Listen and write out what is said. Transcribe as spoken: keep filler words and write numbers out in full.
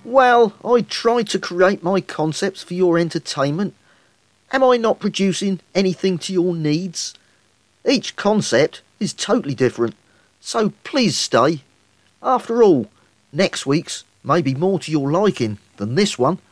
Well, I try to create my concepts for your entertainment. Am I not producing anything to your needs? Each concept is totally different, so please stay. After all, next week's may be more to your liking than this one.